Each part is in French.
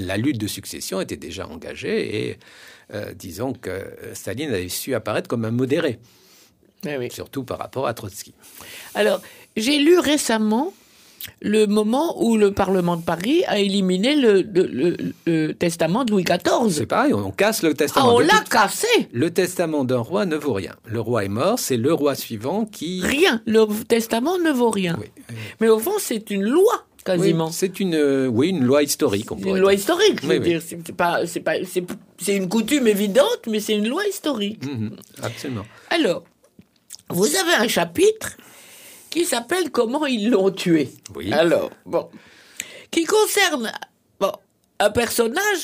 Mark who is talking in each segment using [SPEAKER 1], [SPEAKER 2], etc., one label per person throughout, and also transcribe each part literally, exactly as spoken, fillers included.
[SPEAKER 1] la lutte de succession était déjà engagée et euh, disons que Staline avait su apparaître comme un modéré,
[SPEAKER 2] Eh oui.
[SPEAKER 1] surtout par rapport à Trotsky.
[SPEAKER 2] Alors, j'ai lu récemment le moment où le Parlement de Paris a éliminé le, le, le, le testament de Louis quatorze.
[SPEAKER 1] C'est pareil, on casse le
[SPEAKER 2] Ah,
[SPEAKER 1] testament.
[SPEAKER 2] on
[SPEAKER 1] de
[SPEAKER 2] l'a
[SPEAKER 1] toute-
[SPEAKER 2] cassé.
[SPEAKER 1] Le testament d'un roi ne vaut rien. Le roi est mort, c'est le roi suivant qui...
[SPEAKER 2] Rien. Le testament ne vaut rien.
[SPEAKER 1] Oui, oui.
[SPEAKER 2] Mais au fond, c'est une loi, quasiment.
[SPEAKER 1] Oui, c'est une, euh, oui, une loi historique, on
[SPEAKER 2] C'est
[SPEAKER 1] pourrait
[SPEAKER 2] une loi
[SPEAKER 1] dire.
[SPEAKER 2] historique, je
[SPEAKER 1] Oui,
[SPEAKER 2] veux
[SPEAKER 1] oui.
[SPEAKER 2] dire. C'est c'est pas, c'est pas, c'est, c'est une coutume évidente, mais c'est une loi historique.
[SPEAKER 1] Mhm, absolument.
[SPEAKER 2] Alors, vous avez un chapitre qui s'appelle « Comment ils l'ont tué ».
[SPEAKER 1] Oui.
[SPEAKER 2] Alors, bon, qui concerne bon, un personnage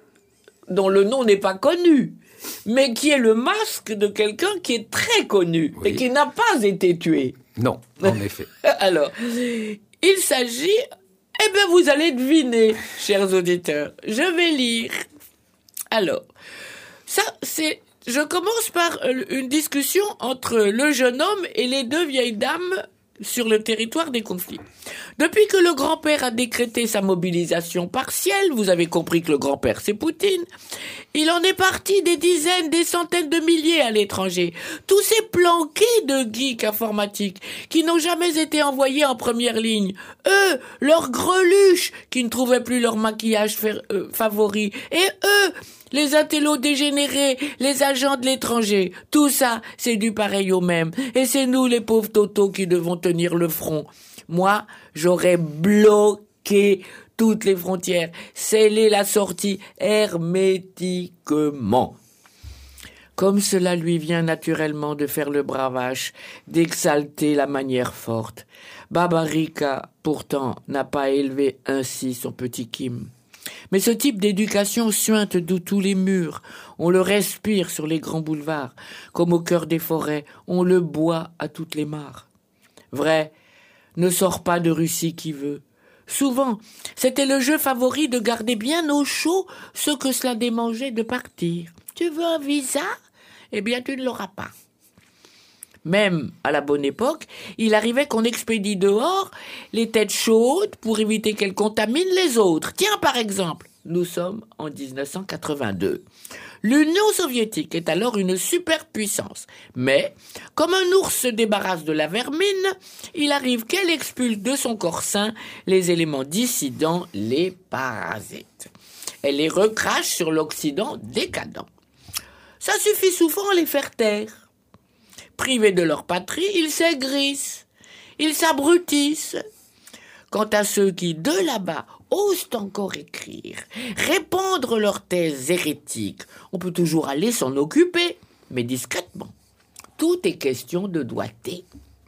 [SPEAKER 2] dont le nom n'est pas connu, mais qui est le masque de quelqu'un qui est très connu
[SPEAKER 1] Oui.
[SPEAKER 2] et qui n'a pas été tué.
[SPEAKER 1] Non, en effet.
[SPEAKER 2] Alors, il s'agit... Eh bien, vous allez deviner, chers auditeurs. Je vais lire. Alors, ça, c'est... Je commence par euh, une discussion entre le jeune homme et les deux vieilles dames sur le territoire des conflits. Depuis que le grand-père a décrété sa mobilisation partielle, vous avez compris que le grand-père c'est Poutine, il en est parti des dizaines, des centaines de milliers à l'étranger. Tous ces planqués de geeks informatiques qui n'ont jamais été envoyés en première ligne. Eux, leurs greluches qui ne trouvaient plus leur maquillage fer- euh, favori. Et eux, les intellos dégénérés, les agents de l'étranger, tout ça, c'est du pareil au même. Et c'est nous, les pauvres totos, qui devons tenir le front. Moi, j'aurais bloqué toutes les frontières, scellé la sortie hermétiquement. Comme cela lui vient naturellement de faire le bravache, d'exalter la manière forte. Babarika, pourtant, n'a pas élevé ainsi son petit Kim. Mais ce type d'éducation suinte d'où tous les murs. On le respire sur les grands boulevards, comme au cœur des forêts. On le boit à toutes les mares. Vrai, ne sort pas de Russie qui veut. Souvent, c'était le jeu favori de garder bien au chaud ce que cela démangeait de partir. Tu veux un visa? Eh bien, tu ne l'auras pas. Même à la bonne époque, il arrivait qu'on expédie dehors les têtes chaudes pour éviter qu'elles contaminent les autres. Tiens, par exemple, nous sommes en dix-neuf cent quatre-vingt-deux. L'Union soviétique est alors une superpuissance. Mais, comme un ours se débarrasse de la vermine, il arrive qu'elle expulse de son corps sain les éléments dissidents, les parasites. Elle les recrache sur l'Occident décadent. Ça suffit souvent à les faire taire. Privés de leur patrie, ils s'aigrissent, ils s'abrutissent. Quant à ceux qui, de là-bas, osent encore écrire, répandre leurs thèses hérétiques, on peut toujours aller s'en occuper, mais discrètement. Tout est question de doigté.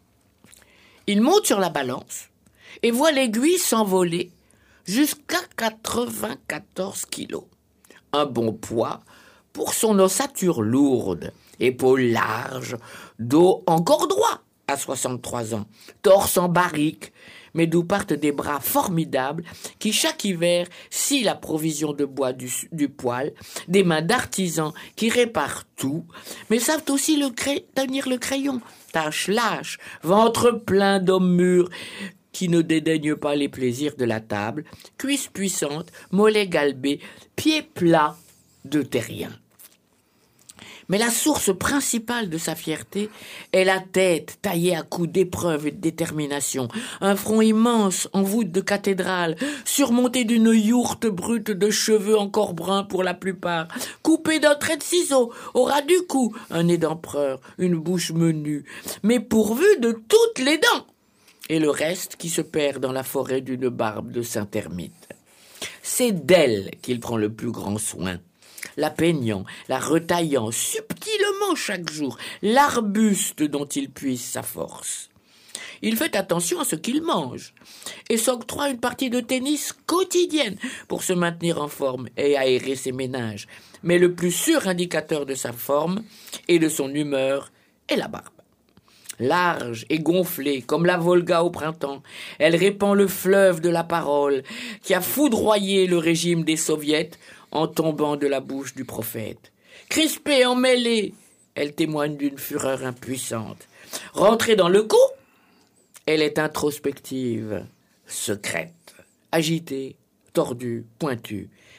[SPEAKER 2] Ils montent sur la balance et voient l'aiguille s'envoler jusqu'à quatre-vingt-quatorze kilos. Un bon poids pour son ossature lourde, épaules larges, dos encore droit à soixante-trois ans, torse en barrique, mais d'où partent des bras formidables qui, chaque hiver, scient la provision de bois du, du poêle, des mains d'artisans qui réparent tout, mais savent aussi le cray- tenir le crayon, tâche lâche, ventre plein d'hommes mûrs, qui ne dédaignent pas les plaisirs de la table, cuisses puissantes, mollets galbés, pieds plats de terriens. Mais la source principale de sa fierté est la tête taillée à coups d'épreuve et de détermination, un front immense en voûte de cathédrale, surmonté d'une yourte brute de cheveux encore bruns pour la plupart, coupé d'un trait de ciseau, au ras du cou, un nez d'empereur, une bouche menue, mais pourvu de toutes les dents, et le reste qui se perd dans la forêt d'une barbe de Saint-Hermite. C'est d'elle qu'il prend le plus grand soin, la peignant, la retaillant subtilement chaque jour, l'arbuste dont il puise sa force. Il fait attention à ce qu'il mange et s'octroie une partie de tennis quotidienne pour se maintenir en forme et aérer ses méninges. Mais le plus sûr indicateur de sa forme et de son humeur est la barbe. Large et gonflée comme la Volga au printemps, elle répand le fleuve de la parole qui a foudroyé le régime des soviets en tombant de la bouche du prophète. Crispée, emmêlée, elle témoigne d'une fureur impuissante. Rentrée dans le coup, elle est introspective, secrète, agitée, tordue, pointue.